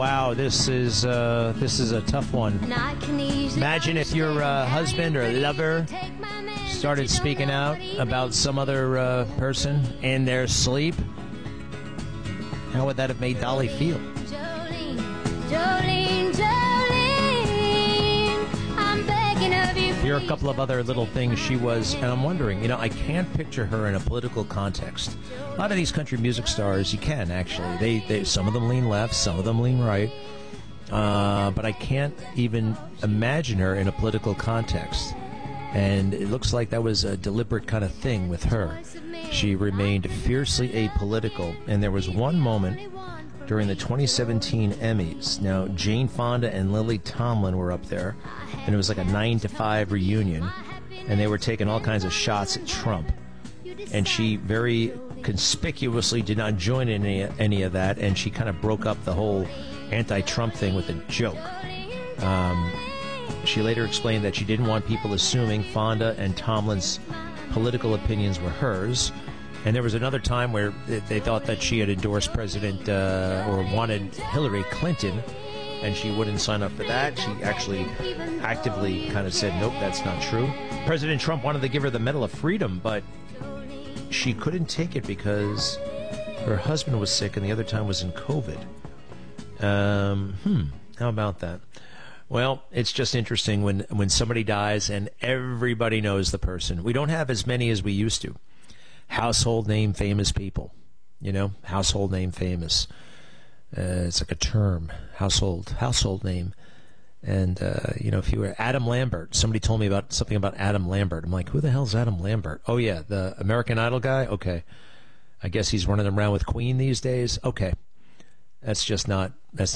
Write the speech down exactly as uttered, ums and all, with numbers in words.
Wow, this is uh, this is a tough one. Imagine if your uh, husband or lover started speaking out about some other uh, person in their sleep. How would that have made Dolly feel? Jolene, Jolene, Jolene, I'm begging of you. Here are a couple of other little things she was, and I'm wondering, you know, I can't picture her in a political context. A lot of these country music stars, you can actually. They, they some of them lean left, some of them lean right. Uh, but I can't even imagine her in a political context. And it looks like that was a deliberate kind of thing with her. She remained fiercely apolitical, and there was one moment during the twenty seventeen Emmys. Now, Jane Fonda and Lily Tomlin were up there, and it was like a nine to five reunion, and they were taking all kinds of shots at Trump. And she very conspicuously did not join in any, any of that, and she kind of broke up the whole anti-Trump thing with a joke. Um, she later explained that she didn't want people assuming Fonda and Tomlin's political opinions were hers. And there was another time where they thought that she had endorsed President uh, or wanted Hillary Clinton, and she wouldn't sign up for that. She actually actively kind of said, nope, that's not true. President Trump wanted to give her the Medal of Freedom, but she couldn't take it because her husband was sick and the other time was in COVID. Um, hmm, how about that? Well, it's just interesting when, when somebody dies and everybody knows the person. We don't have as many as we used to. Household name famous people, you know, household name famous. Uh, it's like a term, household, household name. And, uh, you know, if you were Adam Lambert, somebody told me about something about Adam Lambert. I'm like, who the hell's Adam Lambert? Oh, yeah, the American Idol guy? Okay. I guess he's running around with Queen these days? Okay. That's just not, that's